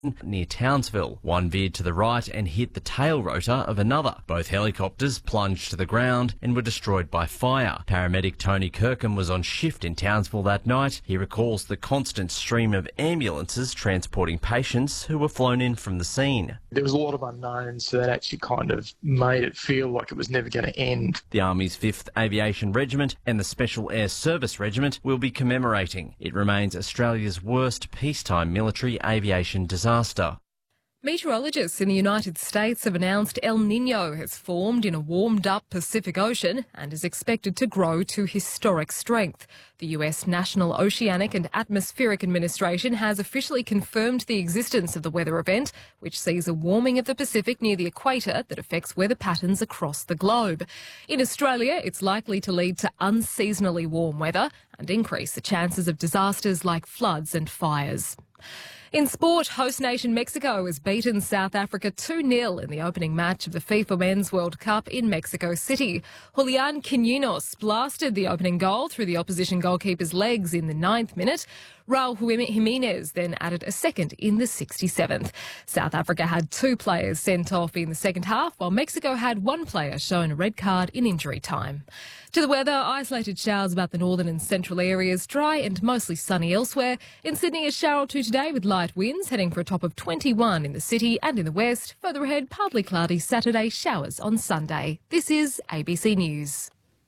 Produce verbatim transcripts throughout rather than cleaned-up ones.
near Townsville. One veered to the right and hit the tail rotor of another. Both helicopters plunged to the ground and were destroyed by fire. Paramedic Tony Kirkham was on shift in Townsville that night. He recalls the constant stream of ambulances transporting patients who were flown in from the scene. There was a lot of unknowns, so that actually kind of made it feel like it was never going to end. The Army's fifth Aviation Regiment and the Special Air Service Regiment will be commemorating. It remains Australia's worst peacetime military aviation disaster. Meteorologists in the United States have announced El Niño has formed in a warmed-up Pacific Ocean and is expected to grow to historic strength. The U S National Oceanic and Atmospheric Administration has officially confirmed the existence of the weather event, which sees a warming of the Pacific near the equator that affects weather patterns across the globe. In Australia, it's likely to lead to unseasonally warm weather and increase the chances of disasters like floods and fires. In sport, host nation Mexico has beaten South Africa two nil in the opening match of the FIFA Men's World Cup in Mexico City. Julian Quinones blasted the opening goal through the opposition goalkeeper's legs in the ninth minute. Raul Jimenez then added a second in the sixty-seventh. South Africa had two players sent off in the second half, while Mexico had one player shown a red card in injury time. To the weather, isolated showers about the northern and central areas, dry and mostly sunny elsewhere. In Sydney, a shower or two today with light winds, heading for a top of twenty-one in the city and in the west. Further ahead, partly cloudy Saturday, showers on Sunday. This is A B C News.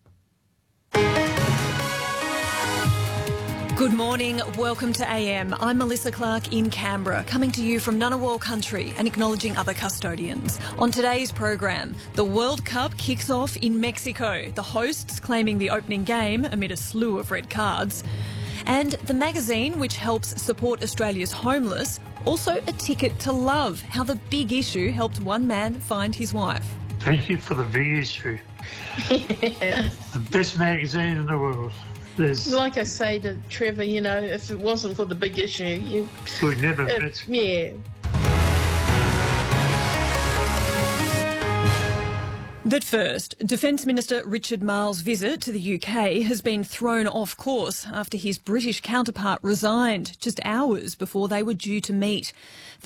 Good morning, welcome to A M. I'm Melissa Clark in Canberra, coming to you from Ngunnawal country and acknowledging other custodians. On today's program, the World Cup kicks off in Mexico, the hosts claiming the opening game amid a slew of red cards. And the magazine, which helps support Australia's homeless, also a ticket to love, how the Big Issue helped one man find his wife. Thank you for the Big Issue. The best magazine in the world. There's like I say to Trevor, you know, if it wasn't for the Big Issue, you would never it, fit. Yeah. But first, Defence Minister Richard Marles' visit to the U K has been thrown off course after his British counterpart resigned just hours before they were due to meet.